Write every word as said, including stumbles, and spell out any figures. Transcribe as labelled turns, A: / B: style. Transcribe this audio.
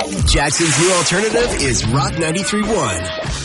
A: Jackson's new alternative is Rock ninety-three point one.